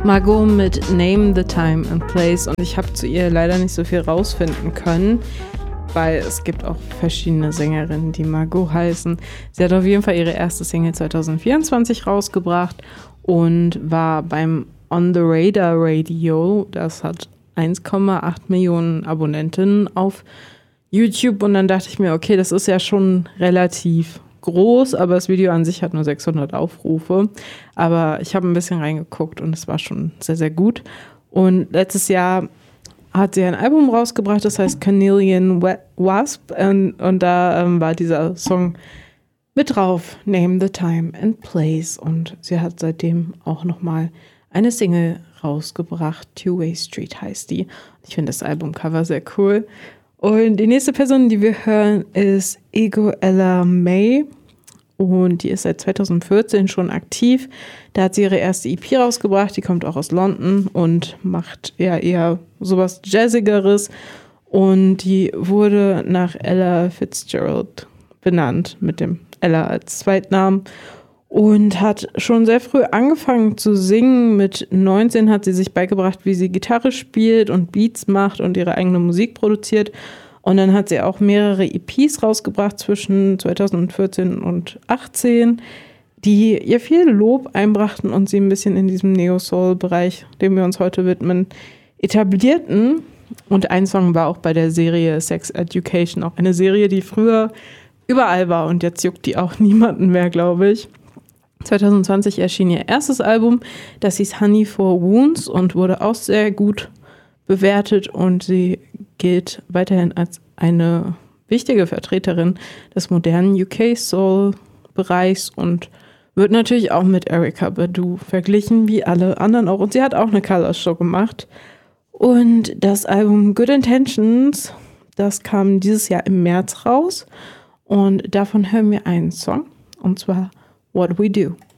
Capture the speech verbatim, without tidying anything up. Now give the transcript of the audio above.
Margot mit Name the Time and Place, und ich habe zu ihr leider nicht so viel rausfinden können, weil es gibt auch verschiedene Sängerinnen, die Margot heißen. Sie hat auf jeden Fall ihre erste Single zwanzig vierundzwanzig rausgebracht und war beim On the Radar Radio. Das hat eins Komma acht Millionen Abonnentinnen auf YouTube, und dann dachte ich mir, okay, das ist ja schon relativ groß, aber das Video an sich hat nur sechshundert Aufrufe. Aber ich habe ein bisschen reingeguckt und es war schon sehr, sehr gut. Und letztes Jahr hat sie ein Album rausgebracht, das heißt Carnelian Wasp, und, und da ähm, war dieser Song mit drauf, Name the Time and Place, und sie hat seitdem auch nochmal eine Single rausgebracht, Two-Way Street heißt die. Ich finde das Albumcover sehr cool. Und die nächste Person, die wir hören, ist Ego Ella May, und die ist seit zwanzig vierzehn schon aktiv. Da hat sie ihre erste E P rausgebracht, die kommt auch aus London und macht eher, eher sowas Jazzigeres, und die wurde nach Ella Fitzgerald benannt, mit dem Ella als Zweitnamen, und hat schon sehr früh angefangen zu singen. Mit neunzehn hat sie sich beigebracht, wie sie Gitarre spielt und Beats macht und ihre eigene Musik produziert. Und dann hat sie auch mehrere E Ps rausgebracht zwischen zwanzig vierzehn und achtzehn, die ihr viel Lob einbrachten und sie ein bisschen in diesem Neo-Soul-Bereich, dem wir uns heute widmen, etablierten. Und ein Song war auch bei der Serie Sex Education, auch eine Serie, die früher überall war, und jetzt juckt die auch niemanden mehr, glaube ich. zwanzig zwanzig erschien ihr erstes Album, das hieß Honey for Wounds und wurde auch sehr gut bewertet, und sie gilt weiterhin als eine wichtige Vertreterin des modernen U K-Soul-Bereichs und wird natürlich auch mit Erykah Badu verglichen, wie alle anderen auch. Und sie hat auch eine Color-Show gemacht. Und das Album Good Intentions, das kam dieses Jahr im März raus, und davon hören wir einen Song, und zwar What We Do.